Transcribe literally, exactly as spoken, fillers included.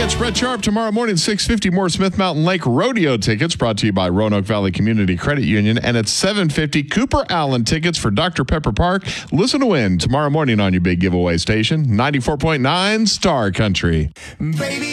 It's Brett Sharp. Tomorrow morning, six fifty, more Smith Mountain Lake Rodeo tickets brought to you by Roanoke Valley Community Credit Union. And at seven fifty, Cooper Allen tickets for Doctor Pepper Park. Listen to win tomorrow morning on your big giveaway station, ninety-four point nine Star Country. Baby.